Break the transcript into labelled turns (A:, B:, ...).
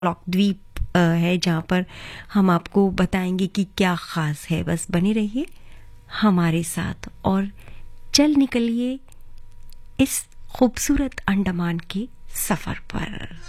A: Lock द्वीप है जहाँ पर हम आपको बताएंगे कि क्या खास है। बस बने रहिए हमारे साथ और चल निकलिए इस खूबसूरत अंडमान के सफर पर।